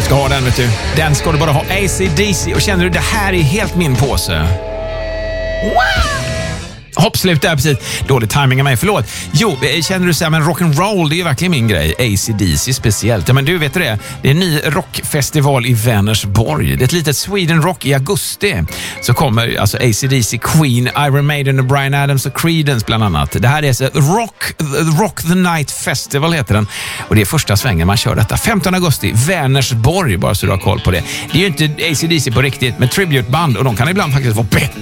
ska ha den, vet du. Den ska du bara ha. AC/DC. Och känner du, det här är helt min påse. Wow! Hopp, slut där precis. Dålig timing av mig, förlåt. Jo, känner du så här, men rock'n'roll, det är ju verkligen min grej. AC/DC speciellt. Ja, men du vet det. Det är en ny rockfestival i Vänersborg. Det är ett litet Sweden Rock i augusti. Så kommer alltså AC/DC, Queen, Iron Maiden, Bryan Adams och Creedence bland annat. Det här är så Rock the Night Festival heter den. Och det är första svängen man kör detta. 15 augusti, Vänersborg, bara så du har koll på det. Det är ju inte AC/DC på riktigt, med tributeband, och de kan ibland faktiskt vara bättre